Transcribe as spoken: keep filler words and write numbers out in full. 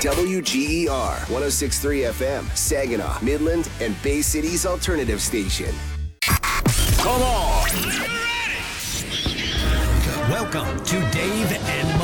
W G E R, one oh six point three F M, Saginaw, Midland, and Bay City's alternative station. Come on! Welcome to Dave and Mo.